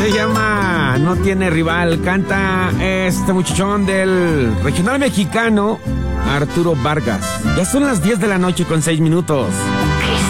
se llama No tiene rival. Canta este muchachón del regional mexicano, Arturo Vargas. Ya son las 10 de la noche con 6 minutos.